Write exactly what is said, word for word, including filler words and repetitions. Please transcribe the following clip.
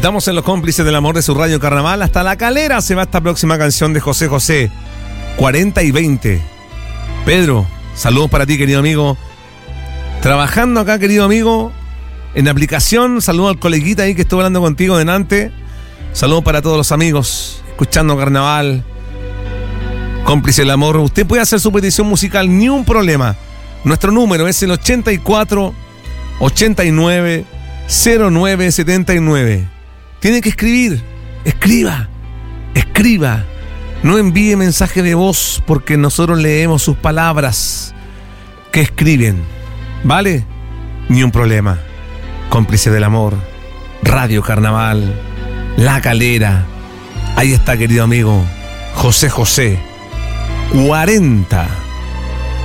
Estamos en los cómplices del amor de su radio Carnaval. Hasta La Calera se va esta próxima canción de José José, cuarenta y veinte. Pedro, saludos para ti, querido amigo. Trabajando acá, querido amigo, en aplicación. Saludos al coleguita ahí que estuvo hablando contigo delante. Saludos para todos los amigos escuchando Carnaval, cómplice del amor. Usted puede hacer su petición musical, ni un problema. Nuestro número es el ochenta y cuatro, ochenta y nueve, cero nueve setenta y nueve. Tiene que escribir. Escriba. Escriba. No envíe mensaje de voz porque nosotros leemos sus palabras que escriben. ¿Vale? Ni un problema. Cómplice del amor, Radio Carnaval, La Calera. Ahí está, querido amigo, José José, cuarenta.